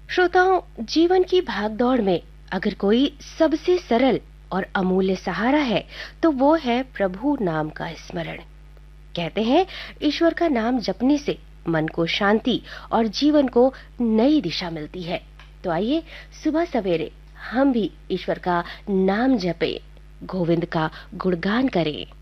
श्रोताओं, जीवन की भागदौड़ में अगर कोई सबसे सरल और अमूल्य सहारा है तो वो है प्रभु नाम का स्मरण। कहते हैं, ईश्वर का नाम जपने से मन को शांति और जीवन को नई दिशा मिलती है। तो आइए सुबह सवेरे हम भी ईश्वर का नाम जपें, गोविंद का गुणगान करें।